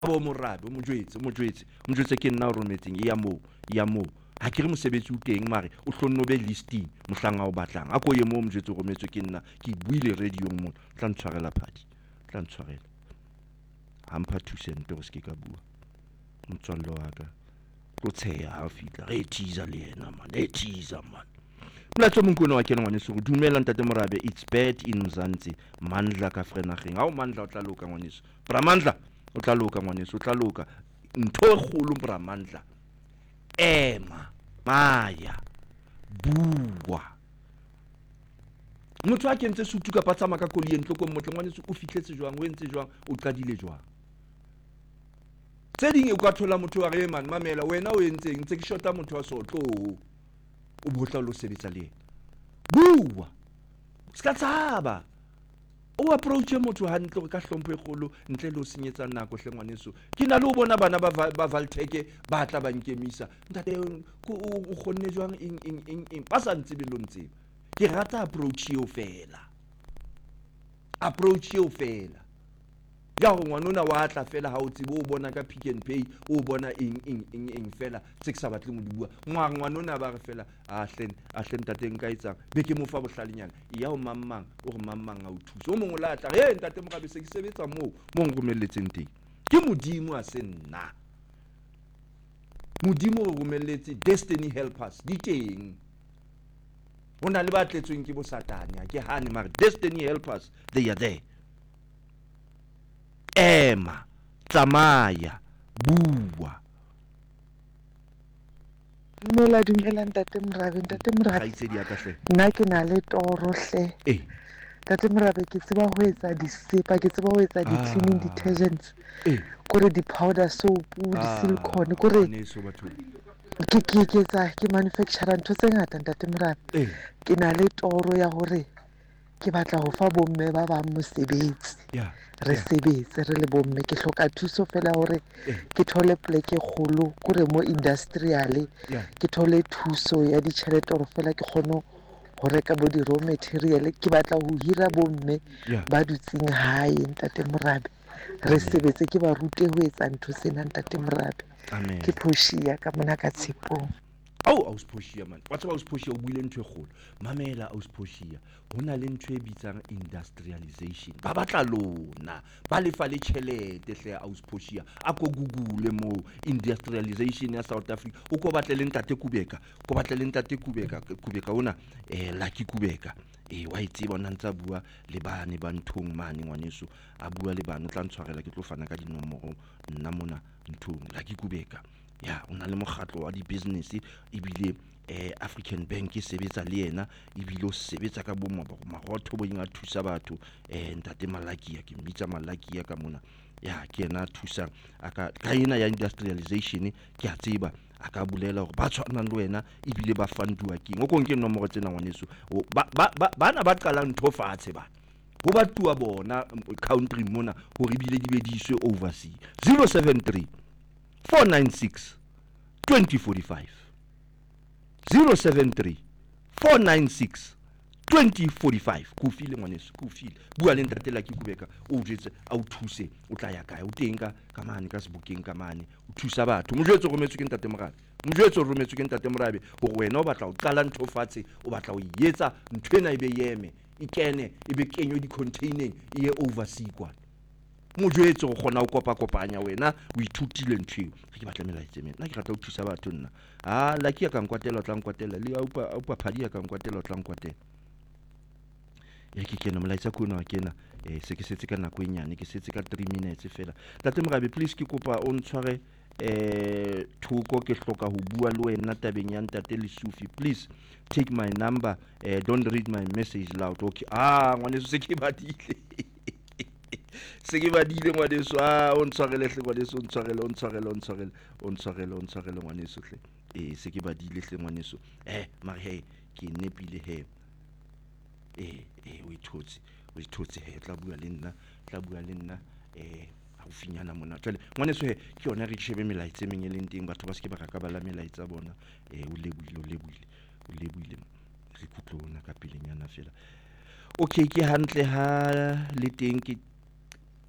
bo morabe mo jwetse ke nna o rometseng ya mo ha ke re mosebetsi o teng mare o hlonno be listing mohlanga o batlang a ko ye mo mojwetse o rometswe ke nna ke buile radio mo tla ntshwarela phadi tla ntshwarela hampa 2 cent go se ke ka bua motswalle wa ka tlo tsheya ha fitla re teaser le yena man man mlatso monkone wa kena ngwane se go dumela ntate Morabe it's bad in Mzansi Mandla ka Vrenageng ha o Mandla o tla loka ngwaneso bra Mandla o tla loka ngwaneso o tla loka ntho e kgolo bra Mandla ema maya bua motho a kentse sutu ka patsama ka koli entlo ko motle ngwaneso o fitlhetse jwang o entse jwang o qadile jwang tse ding o ka thola motho wa re man mamela wena o entseng ntse ke shota motho wa sotlo o botla lo sebetsa le bua ska tsaba o approach motho hantle ka hlompho e kgolo ntle le o senyetsa nako hle ngwaneso ke na le o bona bana ba Valteke ba tla ba nkemisa ntate o khonne jwang ing ba sa ntse belontseng ke rata approach eo fela ya go ngwanona wa tla fela ha o tsebe o bona ka Pick n Pay o bona ing fela se ke sa batle mo di bua ngwanona ba re fela a hleng tateng ka etsang be ke mo fa bohlalenyana ya o mammang o re mammang a o thusa o mongwe la tla he ntate Morabe se ke sebetsa mo ngomelletseng teng ke modimo a se nna modimo o romelletse destiny helpers di teng hona le ba tletsweng ke bo satane ke hane mare destiny helpers they are there ema tsamaya bua dumela ntate Morabe di aka hle nna ke na le toro hle ntate Morabe ke tseba ho etsa disepa ke tseba ho etsa di-cleaning detergents kore di-powder soap di-silicone kore ke manufacturer ntho tse ngata ntate Morabe ke na le toro ya hore ke batla ho fa bomme ba bang mosebetsi re sebetse re le bomme ke hloka thuso fela hore ke thole pleke kgolo kore mo industrial ke thole thuso ya ditjhelete hore fela ke kgone ho reka bo di raw material ke batla ho hira bomme ba dutseng hae ntate Morabe re sebetse ke ba rute ho etsa ntho tsena ntate Morabe ke Phoshiya ka mona ka Tshepong Ausphoshiya man wa tsaba Ausphoshiya o buile ntho e kgolo mamela Ausphoshiya hona le ntho e bitsang industrialization ba batla lona ba lefa le tjhelete hle Ausphoshiya a ko google mo industrialization ya South Africa o ko batla le ntate Kubeka ona Lucky Kubeka wa itseba ona ntsa bua le bane ba nthong mane ngwaneso a bua le bana o tla ntshwarela ke tlo fana ka dinomoro nna mona nthong Lucky Kubeka ona le mokgatlo wa di-business ebile African Bank e sebetsa le yena ebile o sebetsa ka bo marotho bo inga thusa batho ntate Malakia ke mbitsa Malakia ka mona ke yena thusa aka ka ena ya industrialization ke a tseba aka bulela hore ba tshwana le wena ebile ba fanduwa keng o konke nomoro tsena ngwaneso bana ba qala ntho fatshe ba ho batuwa bona country mona hore bile di be di iswe overseas 073 496 2045 073 496 2045 kufile ngwaneso kufile bua le ntate Lucky Kubeka o jetse a o thuse o tla ya kae o tenga ka mane ka sebokeng ka mane o thusa batho mo jwetse go rometswe ke ntate Morabe go wena o batla o qala ntho fatshe o batla o yetsa nthwena ebe yeme ikene ebe kenyo di containing e overseas kwa mojwetse go gona o kopanya wena o ithutile ntshwe ke batla melaetse mena ke rata o thusa batho nna Lucky ka nkwatela o tla nkwatela le a phadi ka nkwatela o tla nkwatela ke kena molaetsa ko nna kena se ke setse ka nako e nyane ke setse ka 3 minutes fela ntate Morabe please ke kopa o ntshware thoko ke hloka ho bua le wena tabeng ya ntate Lesufi please take my number don't read my message loud okay ngwaneso se ke badile ngwaneso o ntshwarele hle ngwaneso o ntshwarele ngwaneso hle se ke badile hle ngwaneso mare ke nepile he o ithotse he tla bua le nna haufinyana mona jwale ngwaneso he ke yona re shebe melaetsa meng e leng teng batho ba se ke ba ka bala melaetsa bona o lebuile re kutlona ka pelenyana fela okay ke hantle ha le teng ke